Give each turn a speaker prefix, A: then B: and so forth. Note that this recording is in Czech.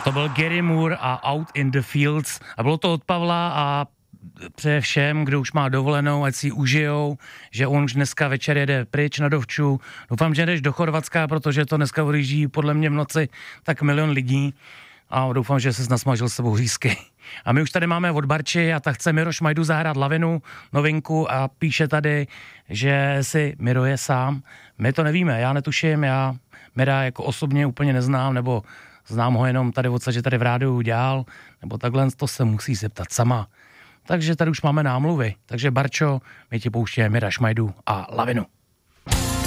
A: To byl Gary Moore a Out in the Fields a bylo to od Pavla a přeje všem, kdo už má dovolenou, ať si ji užijou, že on už dneska večer jede pryč na dovču. Doufám, že jdeš do Chorvatska, protože to dneska odjíždí podle mě v noci tak 1 milion lidí a doufám, že jsi nasmažil s sebou řízky. A my už tady máme od Barči a tak chce Miro Šmajdu zahrát Lavinu, novinku a píše tady, že si Miro je sám. My to nevíme, já netuším, já Mira jako osobně úplně neznám, nebo znám ho jenom tady odsaď, že tady v rádiu dělal, nebo takhle to se musí zeptat sama. Takže tady už máme námluvy. Takže Barčo, my ti pouštěme Mira Šmajdu a Lavinu.